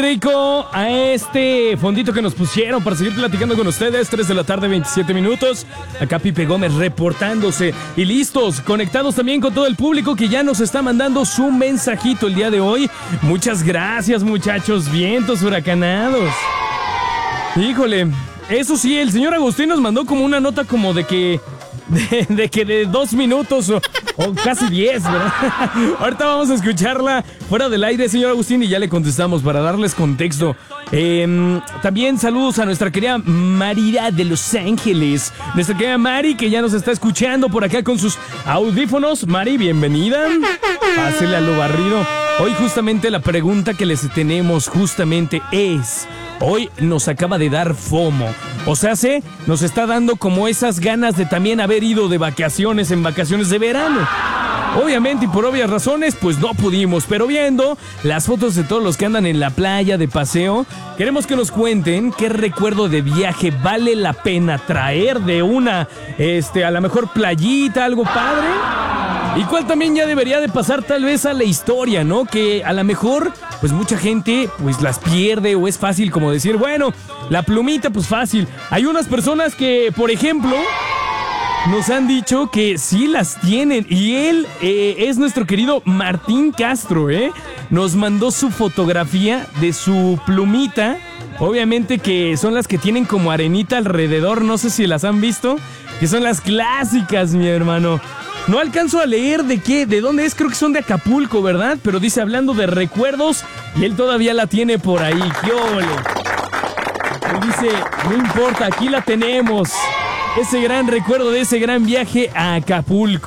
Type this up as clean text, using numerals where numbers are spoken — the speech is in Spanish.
Rico a este fondito que nos pusieron para seguir platicando con ustedes. 3 de la tarde, 27 minutos. Acá Pipe Gómez reportándose y listos, conectados también con todo el público que ya nos está mandando su mensajito el día de hoy. Muchas gracias, muchachos. Vientos huracanados. Híjole, eso sí, el señor Agustín nos mandó como una nota como de que de 2 minutos o casi 10, ¿verdad? Ahorita vamos a escucharla fuera del aire, señor Agustín, y ya le contestamos para darles contexto. También saludos a nuestra querida María de Los Ángeles. Nuestra querida Mari, que ya nos está escuchando por acá con sus audífonos. Mari, bienvenida. Pásele a lo barrido. Hoy justamente la pregunta que les tenemos justamente es... Hoy nos acaba de dar FOMO. O sea, nos está dando como esas ganas de también haber ido de vacaciones en vacaciones de verano. Obviamente y por obvias razones, pues no pudimos. Pero viendo las fotos de todos los que andan en la playa de paseo, queremos que nos cuenten qué recuerdo de viaje vale la pena traer de una, a lo mejor playita, algo padre. Y cuál también ya debería de pasar tal vez a la historia, ¿no? Que a lo mejor, pues mucha gente pues las pierde o es fácil como decir, bueno, la plumita pues fácil. Hay unas personas que, por ejemplo, nos han dicho que sí las tienen. Y él es nuestro querido Martín Castro, ¿eh? Nos mandó su fotografía de su plumita. Obviamente que son las que tienen como arenita alrededor, no sé si las han visto, que son las clásicas, mi hermano. No alcanzo a leer de dónde es, creo que son de Acapulco, ¿verdad? Pero dice, hablando de recuerdos, y él todavía la tiene por ahí. ¡Qué ole! Él dice, no importa, aquí la tenemos. Ese gran recuerdo de ese gran viaje a Acapulco.